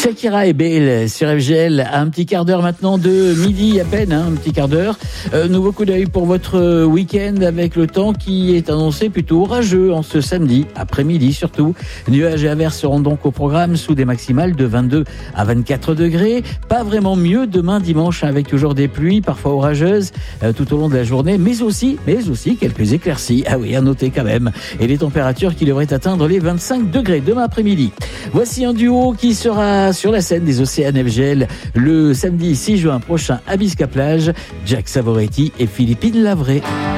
Shakira et Bale sur FGL à un petit quart d'heure maintenant de midi à peine, un petit quart d'heure. Nouveau coup d'œil pour votre week-end avec le temps qui est annoncé plutôt orageux en ce samedi, après-midi surtout. Nuages et averses seront donc au programme sous des maximales de 22 à 24 degrés. Pas vraiment mieux demain dimanche avec toujours des pluies, parfois orageuses tout au long de la journée, mais aussi quelques éclaircies. Ah oui, à noter quand même. Et les températures qui devraient atteindre les 25 degrés demain après-midi. Voici un duo qui sera sur la scène des Océanes FGL le samedi 6 juin prochain à Bisca Plage, Jack Savoretti et Philippine Lavray.